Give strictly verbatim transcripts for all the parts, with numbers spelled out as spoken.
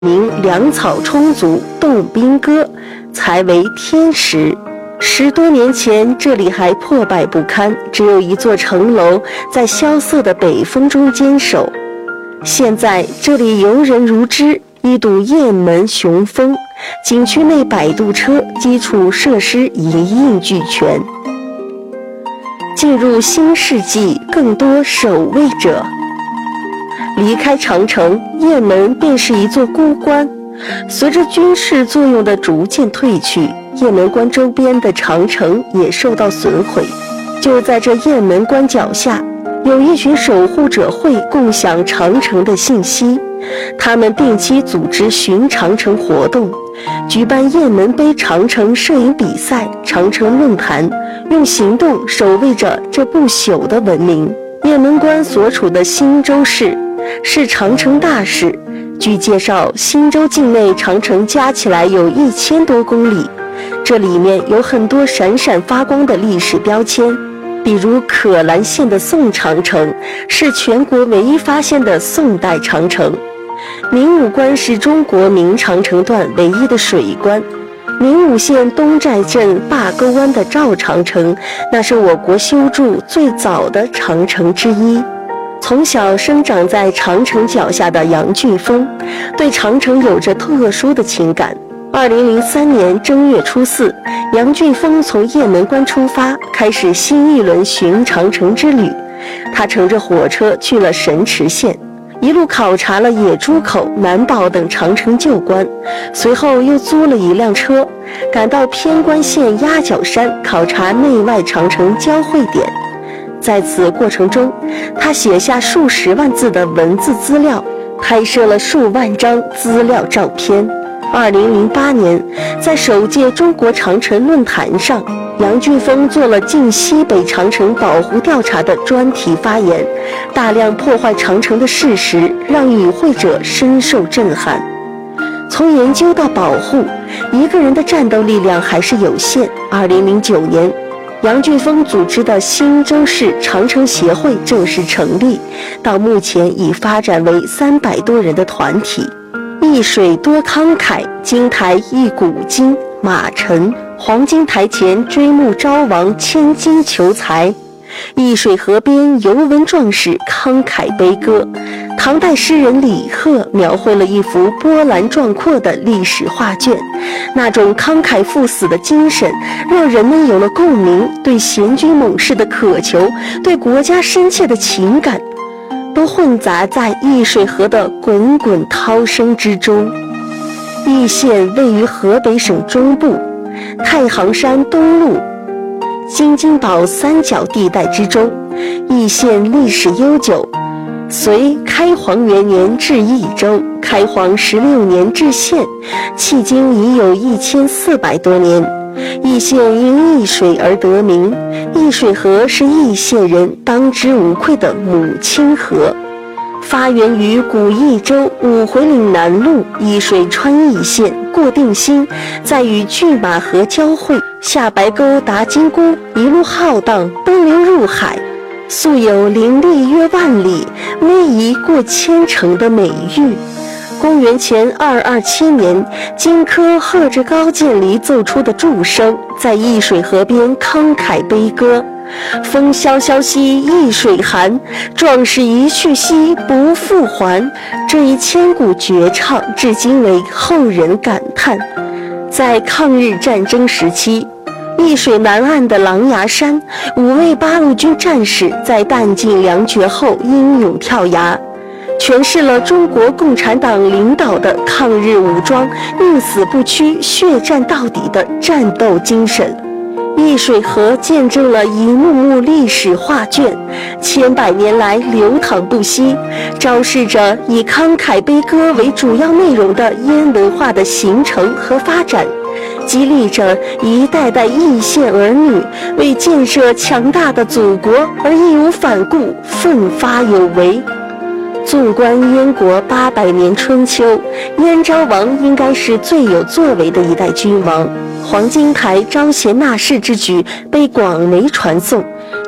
名粮草充足，动兵戈，才为天时。十多年前，这里还破败不堪，只有一座城楼在萧瑟的北风中坚守。现在这里游人如织，一睹雁门雄风，景区内摆渡车、基础设施一应俱全。进入新世纪，更多守卫者。离开长城，雁门便是一座孤关。随着军事作用的逐渐退去，雁门关周边的长城也受到损毁。就在这雁门关脚下，有一群守护者会共享长城的信息，他们定期组织巡长城活动，举办雁门碑长城摄影比赛、长城论坛，用行动守卫着这不朽的文明。雁门关所处的新州市是长城大市，据介绍，新州境内长城加起来有一千多公里，这里面有很多闪闪发光的历史标签，比如可兰县的宋长城是全国唯一发现的宋代长城，明武关是中国明长城段唯一的水关，明武县东寨镇坝沟湾的赵长城，那是我国修筑最早的长城之一。从小生长在长城脚下的杨俊峰，对长城有着特殊的情感。二零零三年正月初四，杨俊峰从雁门关出发，开始新一轮巡长城之旅。他乘着火车去了神池县，一路考察了野猪口、南堡等长城旧关，随后又租了一辆车，赶到偏关县鸭脚山，考察内外长城交汇点。在此过程中，他写下数十万字的文字资料，拍摄了数万张资料照片。二零零八年，在首届中国长城论坛上，杨俊峰做了晋西北长城保护调查的专题发言，大量破坏长城的事实让与会者深受震撼。从研究到保护，一个人的战斗力量还是有限。二零零九年，杨俊峰组织的新州市长城协会正式成立，到目前已发展为三百多人的团体。一水多慷慨，金台一古今，马陈黄金台前追慕昭王，千金求财。易水河边游文壮士，慷慨悲歌。唐代诗人李贺描绘了一幅波澜壮阔的历史画卷，那种慷慨赴死的精神让人们有了共鸣，对贤君猛士的渴求，对国家深切的情感都混杂在易水河的滚滚涛声之中。易县位于河北省中部，太行山东麓京津宝三角地带之中。易县历史悠久，隋开皇元年置益州，开皇十六年置县，迄今已有一千四百多年。易县因易水而得名，易水河是易县人当之无愧的母亲河。发源于古益州五回岭南路，易水穿易县，过定兴，再与拒马河交汇，下白沟达金姑，一路浩荡，奔流入海，素有林立约万里，逶迤过千城的美誉。公元前二二七年，荆轲和着高渐离奏出的祝声，在易水河边慷慨悲歌。风萧萧兮易水寒，壮士一去兮不复还。这一千古绝唱至今为后人感叹。在抗日战争时期，易水南岸的狼牙山，五位八路军战士在弹尽粮绝后英勇跳崖，诠释了中国共产党领导的抗日武装宁死不屈、血战到底的战斗精神。易水河见证了一幕幕历史画卷，千百年来流淌不息，昭示着以慷慨悲歌为主要内容的燕文化的形成和发展，激励着一代代易县儿女为建设强大的祖国而义无反顾、奋发有为。纵观燕国八百年春秋，燕昭王应该是最有作为的一代君王。黄金台招贤纳士之举被广为传颂，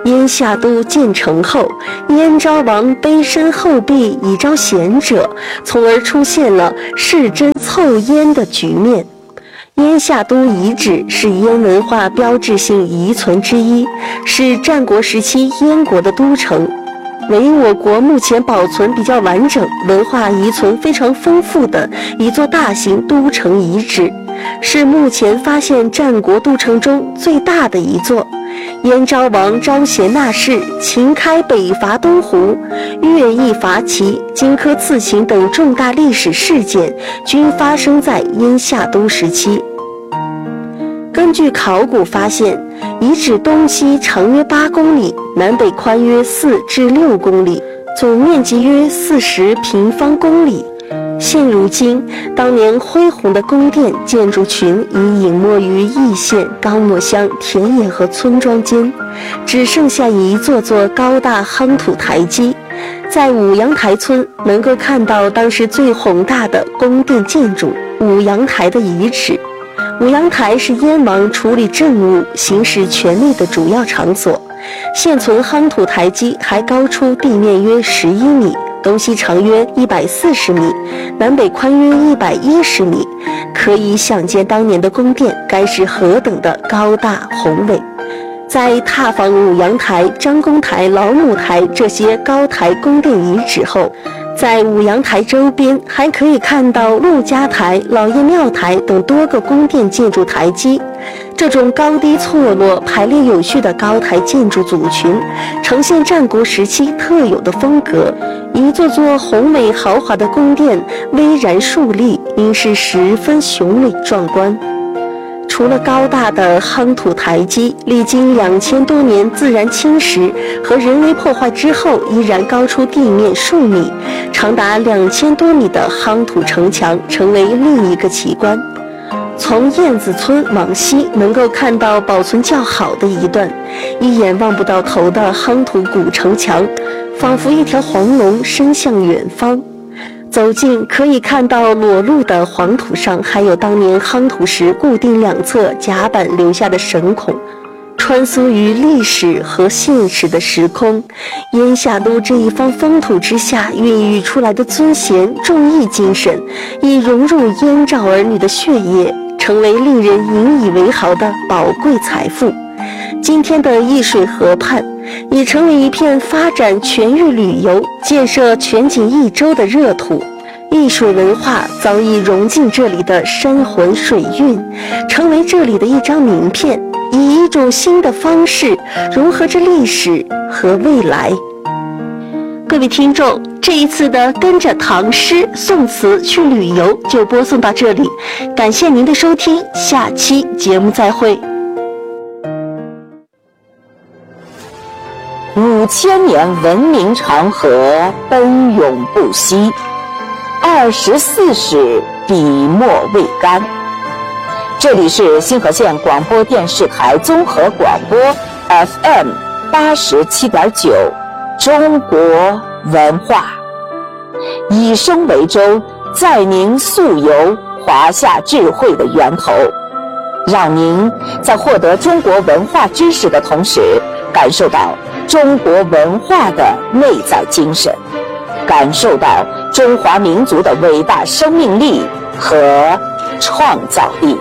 燕下都建成后，燕昭王卑身厚壁以招贤者，从而出现了弑真凑燕的局面。燕下都遗址是燕文化标志性遗存之一，是战国时期燕国的都城，为我国目前保存比较完整、文化遗存非常丰富的一座大型都城遗址，是目前发现战国都城中最大的一座。燕昭王招贤纳士，秦开北伐东胡，乐毅伐齐，荆轲刺秦等重大历史事件均发生在燕下都时期。根据考古发现，遗址东西长约八公里，南北宽约四至六公里，总面积约四十平方公里。现如今，当年恢宏的宫殿建筑群已隐没于易县、高墨乡田野和村庄间，只剩下一座座高大夯土台基。在五阳台村能够看到当时最宏大的宫殿建筑五阳台的遗址。五阳台是燕王处理政务、行使权力的主要场所。现存夯土台基还高出地面约十一米，东西长约一百四十米，南北宽约一百一十米，可以想见当年的宫殿该是何等的高大宏伟。在踏访五阳台、张公台、老母台这些高台宫殿遗址后，在五阳台周边还可以看到陆家台、老爷庙台等多个宫殿建筑台基。这种高低错落、排列有序的高台建筑组群，呈现战国时期特有的风格。一座座宏伟豪华的宫殿巍然竖立，应是十分雄伟壮观。除了高大的夯土台基，历经两千多年自然侵蚀和人为破坏之后，依然高出地面数米，长达两千多米的夯土城墙成为另一个奇观。从燕子村往西，能够看到保存较好的一段一眼望不到头的夯土古城墙，仿佛一条黄龙伸向远方。走近可以看到裸露的黄土上还有当年夯土时固定两侧甲板留下的绳孔，穿梭于历史和现实的时空。燕下都这一方风土之下孕育出来的尊贤重义精神，已融入燕赵儿女的血液，成为令人引以为豪的宝贵财富。今天的易水河畔已成为一片发展全域旅游、建设全景一州的热土。易水文化早已融进这里的山魂水韵，成为这里的一张名片，以一种新的方式融合着历史和未来。各位听众，这一次的跟着唐诗宋词去旅游就播送到这里，感谢您的收听，下期节目再会。 五千年文明长河奔涌不息，二十四史笔墨未干。这里是新河县广播电视台综合广播 F M 八十七点九，中国文化，以声为舟，载您溯游华夏智慧的源头，让您在获得中国文化知识的同时，感受到中国文化的内在精神，感受到中华民族的伟大生命力和创造力。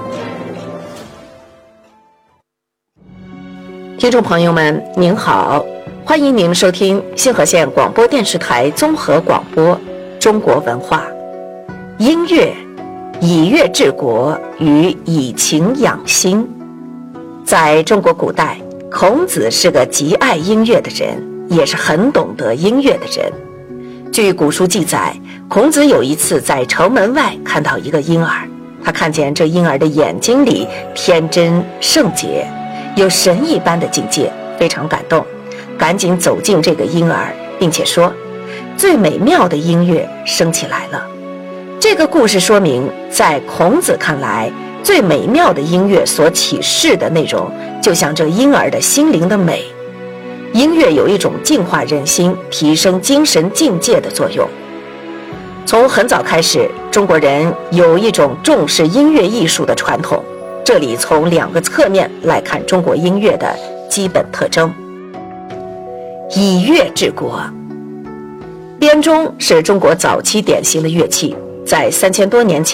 听众朋友们，您好，欢迎您收听新河县广播电视台综合广播中国文化。音乐，以乐治国与以情养心。在中国古代，孔子是个极爱音乐的人，也是很懂得音乐的人。据古书记载，孔子有一次在城门外看到一个婴儿，他看见这婴儿的眼睛里天真圣洁，有神一般的境界，非常感动，赶紧走进这个婴儿，并且说，最美妙的音乐升起来了。这个故事说明，在孔子看来，最美妙的音乐所启示的内容，就像这婴儿的心灵的美。音乐有一种净化人心、提升精神境界的作用。从很早开始，中国人有一种重视音乐艺术的传统。这里从两个侧面来看中国音乐的基本特征。 以乐治国。编钟是中国早期典型的乐器，在三千多年前